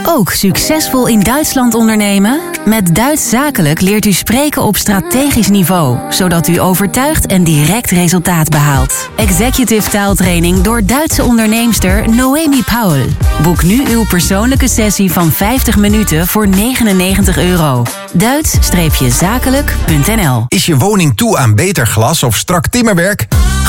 Ook succesvol in Duitsland ondernemen? Met Duits Zakelijk leert u spreken op strategisch niveau, zodat u overtuigt en direct resultaat behaalt. Executive taaltraining door Duitse onderneemster Noemi Paul. Boek nu uw persoonlijke sessie van 50 minuten voor €99. Duits-zakelijk.nl. Is je woning toe aan beter glas of strak timmerwerk?